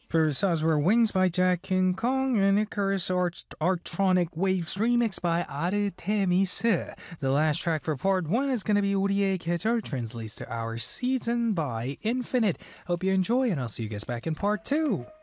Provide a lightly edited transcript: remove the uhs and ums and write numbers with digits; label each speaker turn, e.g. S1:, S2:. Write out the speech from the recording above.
S1: First songs were Wings by Jack King Kong and Icarus Artronic Waves remixed by Artemis. The last track for part 1 is going to be 우리의 계절 translates to Our Season by Infinite. Hope you enjoy and I'll see you guys back in part 2.